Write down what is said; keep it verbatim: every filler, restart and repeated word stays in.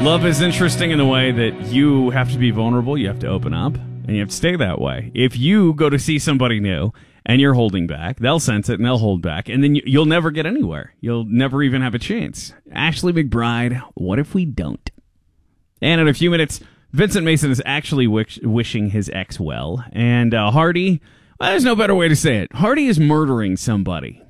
Love is interesting in the way that you have to be vulnerable, you have to open up, and you have to stay that way. If you go to see somebody new and you're holding back, they'll sense it and they'll hold back, and then you'll never get anywhere. You'll never even have a chance. Ashley McBryde, what if we don't? And in a few minutes, Vincent Mason is actually wish- wishing his ex well, and uh, Hardy, well, there's no better way to say it. Hardy is murdering somebody.